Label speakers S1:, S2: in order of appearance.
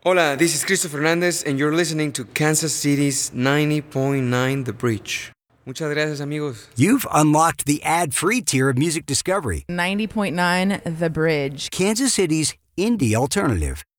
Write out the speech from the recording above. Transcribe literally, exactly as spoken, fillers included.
S1: Hola, this is Christopher Hernandez and you're listening to Kansas City's ninety point nine The Bridge. Muchas gracias, amigos.
S2: You've unlocked the ad-free tier of Music Discovery.
S3: ninety point nine The Bridge.
S2: Kansas City's indie alternative.